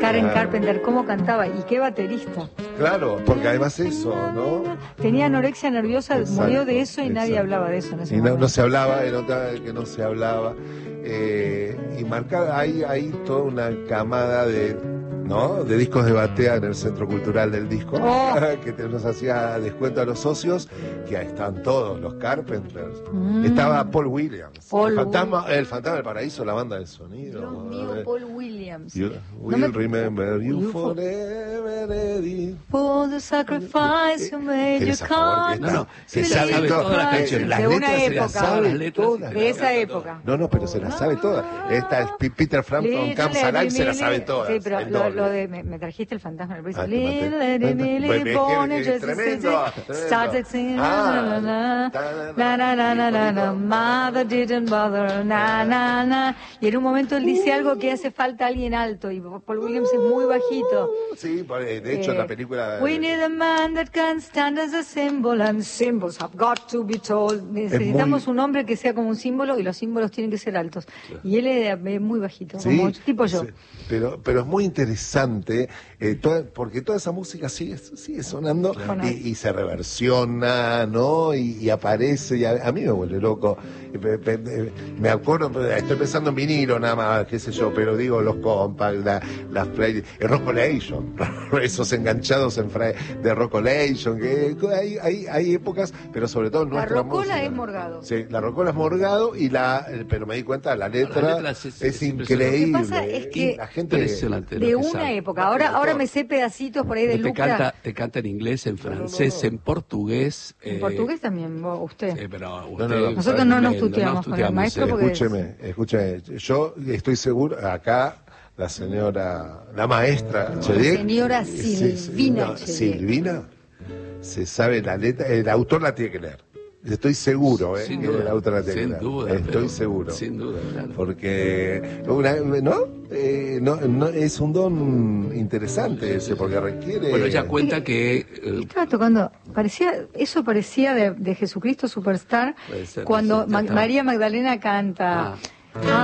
Karen Carpenter, cómo cantaba y qué baterista. Claro, porque además eso, ¿no? Tenía anorexia nerviosa, Exacto, murió de eso y nadie exacto. hablaba de eso en ese Y no, momento. no se hablaba, notaba que no se hablaba. Y marcaba, hay toda una camada de, ¿no?, de discos de batea en el Centro Cultural del Disco, Oh. que nos hacía descuento a los socios, que ahí están todos, los Carpenters. Mm. Estaba Paul Williams, Paul el Fantasma del Paraíso, la banda de sonido. Dios mío, Paul Williams. We'll remember you forever, Eddie. For the sacrifice you made, you Teresa Favor, can't. No, se se sabe sabe todas todas las canciones. las De una letras se las época. sabe Las letras, todas. De esa época. No, pero se las sabe todas. Esta es Peter Frampton Comes Alive, se las sabe todas. Sí, pero el lo doble. de me trajiste el fantasma del Ah, príncipe. tremendo. Started singing, Ah, na na na na na na, mother didn't bother, na na na. Y en un momento él dice algo que hace falta alguien alto y Paul Williams es muy bajito. Sí, de hecho en la película... We need a man that can stand as a symbol and symbols have got to be told. Necesitamos un hombre que sea como un símbolo y los símbolos tienen que ser altos. Y él es muy bajito, Sí, como tipo yo. sí, pero es muy interesante porque toda esa música sigue sonando y se reversiona, ¿no? Y aparece, y a mí me vuelve loco. Me acuerdo, estoy pensando en vinilo nada más, qué sé yo, pero digo los compacts, las playlists, el Rockolation, esos enganchados de Rockolation, que hay épocas, pero sobre todo en nuestra La rocola música. es Morgado. Sí, la rocola es Morgado pero me di cuenta, la letra es increíble. Lo que pasa es que la gente impresionante lo de que una sabe. época. Ahora me sé pedacitos por ahí de Lucra. Te canta en inglés, en francés, en portugués. En portugués también, usted. Sí, pero Nosotros no nos tuteamos con el maestro porque Escúcheme, yo estoy seguro, acá la maestra señora Silvina Chediek. Silvina se sabe la letra, el autor la tiene que leer. Estoy seguro, sin que duda, el autor la tiene que sin leer. duda, Estoy seguro. Sin duda, claro. Porque no es un don interesante ese, porque requiere. Bueno, ella cuenta que estaba tocando, parecía de Jesucristo Superstar Puede ser, cuando sí, ya está. María Magdalena canta.